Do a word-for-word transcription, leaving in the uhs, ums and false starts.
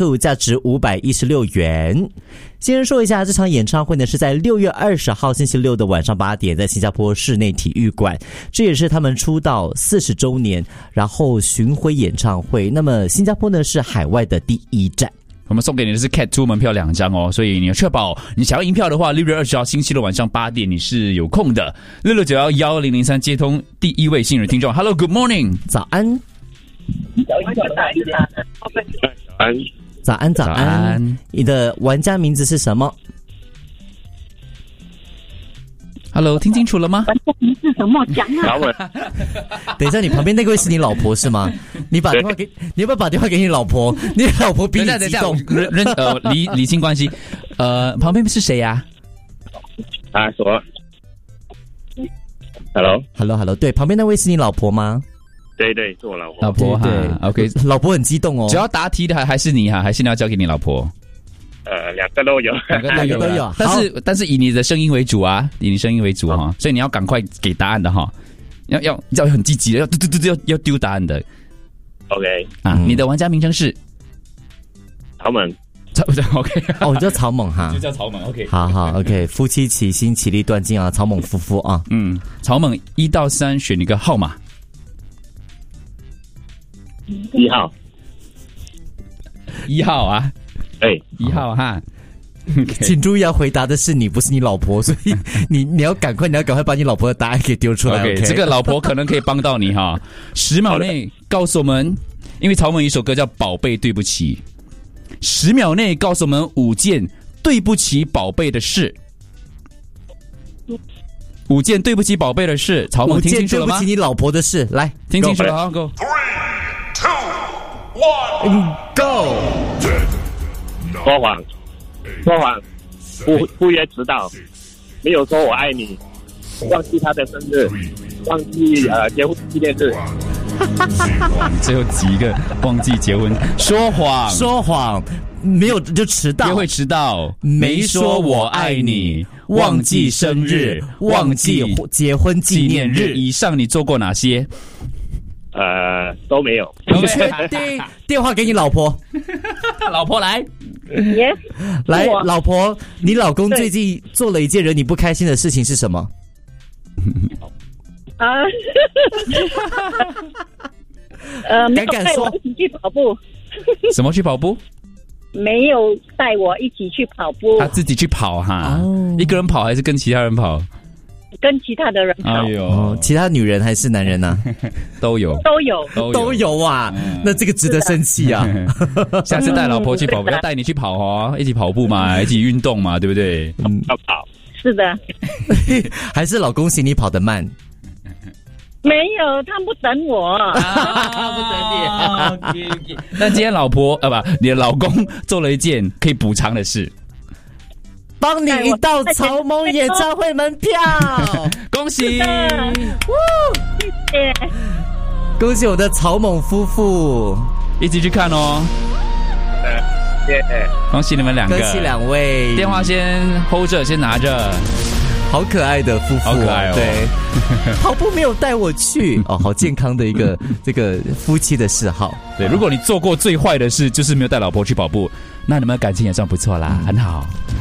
价值五百一十六元。先说一下，这场演唱会呢是在六月二十号星期六的晚上八点，在新加坡室内体育馆，这也是他们出道四十周年，然后巡回演唱会。那么新加坡呢是海外的第一站。 我们送给你的是 Cat two 门票两张哦，所以你要确保你想要赢票的话，六月二十号星期六晚上八点你是有空的。六六九幺幺零零三接通第一位幸运听众 ，Hello， Good morning， 早安。 早安。 早安，早安！你的玩家名字是什么 ？Hello， 听清楚了吗？ 玩家名字什么？讲啊！ 等一下，你旁边那位是你老婆是吗？你把电话给，你要不要把电话给你老婆？你老婆比你激动。 人人呃，理理清关系。呃，旁边是谁呀、 啊？啊，说 ，Hello，Hello，Hello， 对，旁边那位是你老婆吗？ 对对，是我老婆。 老婆哈 ，OK， 老婆很激动哦。 只要答题的还还是你哈，还是你要交给你老婆？ 呃，两个都有， 两个都有， 都有。 但是但是以你的声音为主啊，以你声音为主哈、哦，所以你要赶快给答案的哈，要要要很积极的，要丢丢丢要要丢答案的。 OK， 啊，嗯、你的玩家名称是曹猛。 OK， 哦，叫曹猛哈， 就叫曹猛。OK， 好好 OK， 夫妻齐心，其利断金啊，曹猛夫妇啊， 嗯，曹猛一到三选一个号码。 一号， 一号啊， 哎， 一号哈。 Okay. 请注意要回答的是你，不是你老婆，所以你你要赶快，你要赶快把你老婆的答案给丢出来。 OK， okay? 这个老婆可能可以帮到你哈。十秒内告诉我们，因为曹猛一首歌叫《宝贝对不起》，十秒内告诉我们五件对不起宝贝的事。五件对不起宝贝的事，曹猛听清楚了吗？ 五件对不起你老婆的事，来听清楚了，好 ，Go。 Go！ 说谎，说谎，不不约迟到，没有说我爱你，忘记他的生日，忘记呃结婚纪念日。 最后几个忘记结婚，说谎， 说谎，没有就迟到， 约会迟到， 没说我爱你，忘记生日，忘记结婚纪念日。 以上你做过哪些？ 呃，都没有。 你确定？电话给你老婆， 老婆来， Yes， 来，老婆，你老公最近做了一件惹你不开心的事情是什么？ 啊，呃，没有带我一起去跑步。 什么去跑步？ 没有带我一起去跑步。 他自己去跑哈，哦、一个人跑还是跟其他人跑？ 跟其他的人跑。 哎呦， 哦、其他女人还是男人呢、啊？ 都有， 都有， 都有， 都有啊！嗯、那这个值得生气啊！ 下次带老婆去跑步，要带你去跑哦，一起跑步嘛，一起运动嘛，对不对？ 嗯，要跑。 是的。 还是老公嫌你跑得慢？ 没有，他不等我， 啊、不等你。啊、okay, okay. 那今天老婆啊不，你的老公做了一件可以补偿的事， 帮你一道曹猛演唱会门票， 恭喜！ 谢谢， 恭喜我的曹猛夫妇， 一起去看哦。 谢谢， 恭喜你们两个， 恭喜两位。 电话先 hold 着，先拿着。 好可爱的夫妇、哦， 好可爱哦！ 对，跑步没有带我去哦，好健康的一个这个夫妻的嗜好。 对，如果你做过最坏的事就是没有带老婆去跑步，那你们感情也算不错啦，嗯、很好。